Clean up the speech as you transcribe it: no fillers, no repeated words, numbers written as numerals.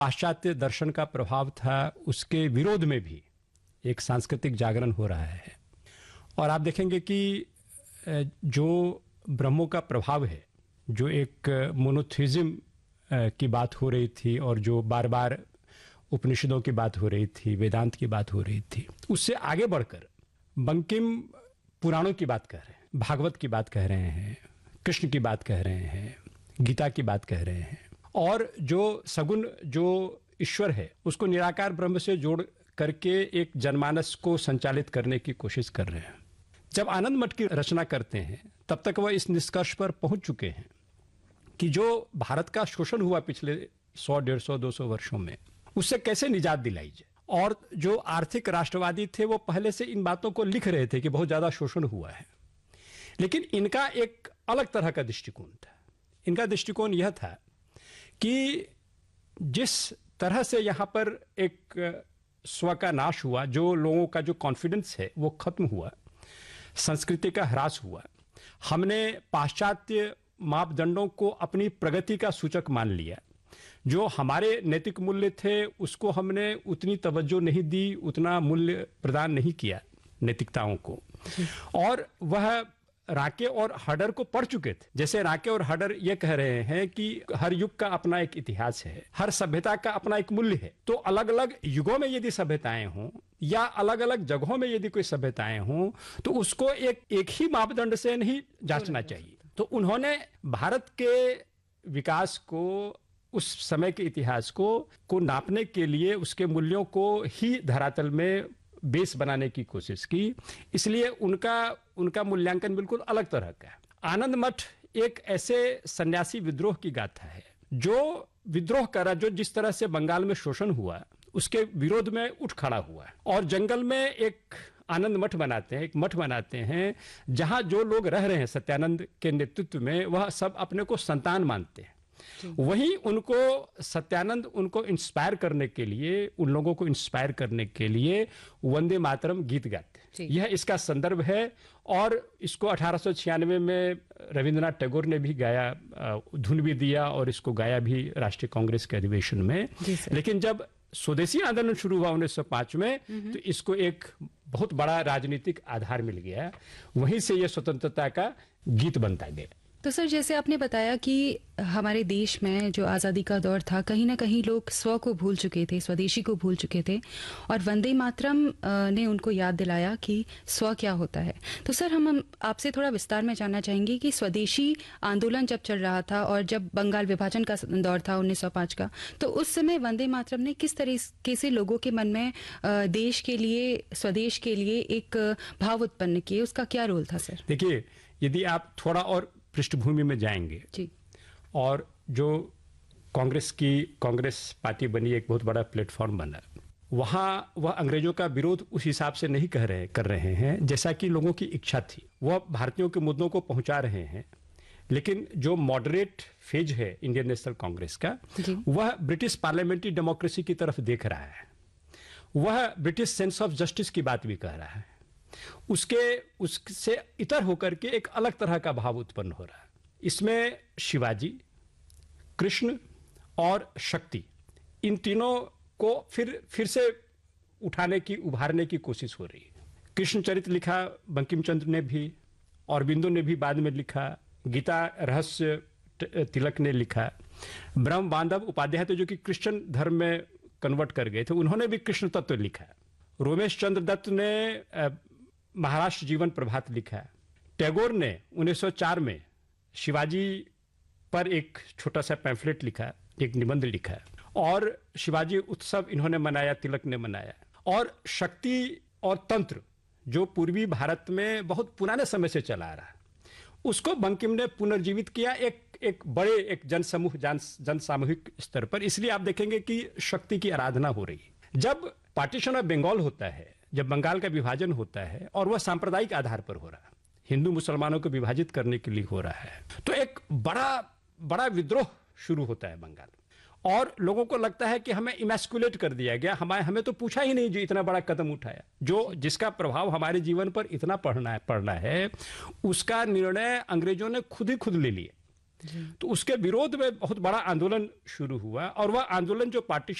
पाश्चात्य दर्शन का प्रभाव था, उसके विरोध में भी एक सांस्कृतिक जागरण हो रहा है। और आप देखेंगे कि जो ब्रह्मों का प्रभाव है, जो एक मोनोथिज्म की बात हो रही थी और जो बार बार उपनिषदों की बात हो रही थी, वेदांत की बात हो रही थी, उससे आगे बढ़कर बंकिम पुराणों की बात कह रहे हैं, भागवत की बात कह रहे हैं, कृष्ण की बात कह रहे हैं, गीता की बात कह रहे हैं, और जो सगुण जो ईश्वर है उसको निराकार ब्रह्म से जोड़ करके एक जनमानस को संचालित करने की कोशिश कर रहे हैं। जब आनंद मठ की रचना करते हैं तब तक वह इस निष्कर्ष पर पहुंच चुके हैं कि जो भारत का शोषण हुआ पिछले 100, 150, 200 वर्षों में, उससे कैसे निजात दिलाई जाए। और जो आर्थिक राष्ट्रवादी थे वो पहले से इन बातों को लिख रहे थे कि बहुत ज्यादा शोषण हुआ है, लेकिन इनका एक अलग तरह का दृष्टिकोण था। इनका दृष्टिकोण यह था कि जिस तरह से यहां पर एक स्व का नाश हुआ, जो लोगों का जो कॉन्फिडेंस है वो खत्म हुआ, संस्कृति का ह्रास हुआ, हमने पाश्चात्य मापदंडों को अपनी प्रगति का सूचक मान लिया, जो हमारे नैतिक मूल्य थे उसको हमने उतनी तवज्जो नहीं दी, उतना मूल्य प्रदान नहीं किया नैतिकताओं को, और वह राके और हडर को पढ़ चुके थे। जैसे राके और हडर ये कह रहे हैं कि हर युग का अपना एक इतिहास है, हर सभ्यता का अपना एक मूल्य है, तो अलग अलग युगों में यदि सभ्यताएं हों या अलग अलग जगहों में यदि कोई सभ्यताएं हों तो उसको एक ही मापदंड से नहीं जांचना चाहिए। तो उन्होंने भारत के विकास को, उस समय के इतिहास को नापने के लिए उसके मूल्यों को ही धरातल में बेस बनाने की कोशिश की। इसलिए उनका मूल्यांकन बिल्कुल अलग तरह का है। आनंद मठ एक ऐसे सन्यासी विद्रोह की गाथा है जो विद्रोह करा, जो जिस तरह से बंगाल में शोषण हुआ उसके विरोध में उठ खड़ा हुआ, और जंगल में एक आनंद मठ बनाते हैं, एक मठ बनाते हैं जहां जो लोग रह रहे हैं सत्यानंद के नेतृत्व में, वह सब अपने को संतान मानते हैं। वहीं उनको सत्यानंद उनको इंस्पायर करने के लिए, उन लोगों को इंस्पायर करने के लिए वंदे मातरम गीत गाते हैं। यह इसका संदर्भ है, और इसको 1896 में रविंद्रनाथ टैगोर ने भी गाया, धुन भी दिया और इसको गाया भी राष्ट्रीय कांग्रेस के अधिवेशन में। लेकिन जब स्वदेशी आंदोलन शुरू हुआ 1905 में, तो इसको एक बहुत बड़ा राजनीतिक आधार मिल गया, वहीं से यह स्वतंत्रता का गीत बनता गया। तो सर, जैसे आपने बताया कि हमारे देश में जो आज़ादी का दौर था, कहीं ना कहीं लोग स्व को भूल चुके थे, स्वदेशी को भूल चुके थे, और वंदे मातरम ने उनको याद दिलाया कि स्व क्या होता है। तो सर, हम आपसे थोड़ा विस्तार में जानना चाहेंगे कि स्वदेशी आंदोलन जब चल रहा था और जब बंगाल विभाजन का दौर था 1905 का, तो उस समय वंदे मातरम ने किस तरीके से लोगों के मन में देश के लिए, स्वदेश के लिए एक भाव उत्पन्न किए, उसका क्या रोल था सर? देखिए, यदि आप थोड़ा और पृष्ठभूमि में जाएंगे जी, और जो कांग्रेस पार्टी बनी, एक बहुत बड़ा प्लेटफॉर्म बना, वहाँ वह अंग्रेजों का विरोध उस हिसाब से नहीं कर रहे हैं जैसा कि लोगों की इच्छा थी। वह भारतीयों के मुद्दों को पहुंचा रहे हैं, लेकिन जो मॉडरेट फेज है इंडियन नेशनल कांग्रेस का, वह ब्रिटिश पार्लियामेंट्री डेमोक्रेसी की तरफ देख रहा है, वह ब्रिटिश सेंस ऑफ जस्टिस की बात भी कह रहा है, उससे इतर होकर के एक अलग तरह का भाव उत्पन्न हो रहा है। इसमें शिवाजी, कृष्ण और शक्ति, इन तीनों को फिर से उभारने की कोशिश हो रही है। कृष्ण चरित लिखा बंकिम चंद्र ने भी, औरबिंदो ने भी बाद में लिखा, गीता रहस्य तिलक ने लिखा, ब्रह्म बांधव उपाध्याय थे जो कि क्रिश्चियन धर्म में कन्वर्ट कर गए थे, उन्होंने भी कृष्ण तत्व लिखा। रोमेश चंद्र दत्त ने महाराष्ट्र जीवन प्रभात लिखा। टैगोर ने 1904 में शिवाजी पर एक छोटा सा पैम्फलेट लिखा, एक निबंध लिखा, और शिवाजी उत्सव इन्होंने मनाया, तिलक ने मनाया। और शक्ति और तंत्र जो पूर्वी भारत में बहुत पुराने समय से चला आ रहा है, उसको बंकिम ने पुनर्जीवित किया एक बड़े एक जन सामूहिक स्तर पर। इसलिए आप देखेंगे कि शक्ति की आराधना हो रही है। जब पार्टीशन ऑफ बंगाल होता है, जब बंगाल का विभाजन होता है, और वह सांप्रदायिक आधार पर हो रहा है, हिंदू मुसलमानों को विभाजित करने के लिए हो रहा है, तो एक बड़ा विद्रोह शुरू होता है बंगाल, और लोगों को लगता है कि हमें इमैस्कुलेट कर दिया गया, हमें तो पूछा ही नहीं जो इतना बड़ा कदम उठाया, जिसका प्रभाव हमारे जीवन पर इतना पड़ना है, उसका निर्णय अंग्रेजों ने खुद ले लिया। तो उसके विरोध में बहुत बड़ा आंदोलन शुरू हुआ और वह आंदोलन जो पार्टीशन